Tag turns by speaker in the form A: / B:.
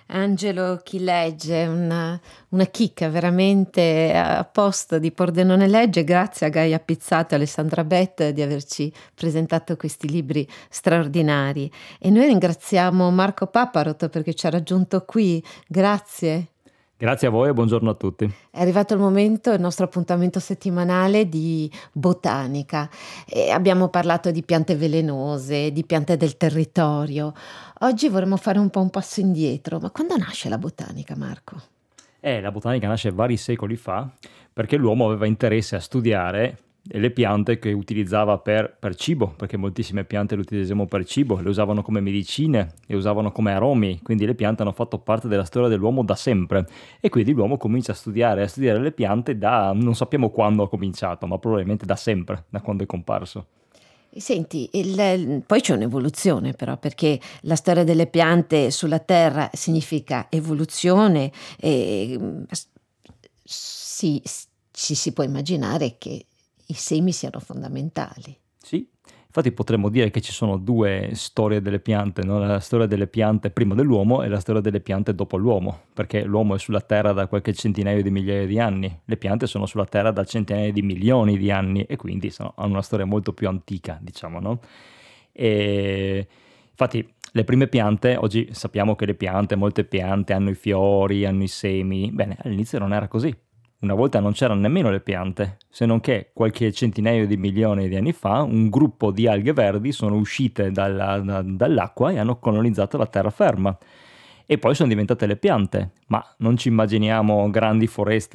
A: Angelo chi legge, una chicca veramente a posto di Pordenone Legge. Grazie a Gaia Pizzato e Alessandra Bett di averci presentato questi libri straordinari. E noi ringraziamo Marco Paparot perché ci ha raggiunto qui. Grazie.
B: Grazie a voi e buongiorno a tutti.
A: È arrivato il momento, il nostro appuntamento settimanale di botanica. E abbiamo parlato di piante velenose, di piante del territorio. Oggi vorremmo fare un po' un passo indietro. Ma quando nasce la botanica, Marco?
B: La botanica nasce vari secoli fa perché l'uomo aveva interesse a studiare le piante che utilizzava per cibo, perché moltissime piante le utilizziamo per cibo, le usavano come medicine, le usavano come aromi, quindi le piante hanno fatto parte della storia dell'uomo da sempre. E quindi l'uomo comincia a studiare le piante da non sappiamo quando ha cominciato, ma probabilmente da sempre, da quando è comparso.
A: Senti, poi c'è un'evoluzione però, perché la storia delle piante sulla Terra significa evoluzione e ci si può immaginare che i semi siano fondamentali.
B: Sì, infatti potremmo dire che ci sono due storie delle piante, no? La storia delle piante prima dell'uomo e la storia delle piante dopo l'uomo, perché l'uomo è sulla Terra da qualche centinaio di migliaia di anni, le piante sono sulla Terra da centinaia di milioni di anni e quindi hanno una storia molto più antica, diciamo, no? E infatti le prime piante, oggi sappiamo che molte piante hanno i fiori, hanno i semi, bene, all'inizio non era così. Una volta non c'erano nemmeno le piante, se non che qualche centinaio di milioni di anni fa un gruppo di alghe verdi sono uscite dall'acqua e hanno colonizzato la terraferma. E poi sono diventate le piante, ma non ci immaginiamo grandi foreste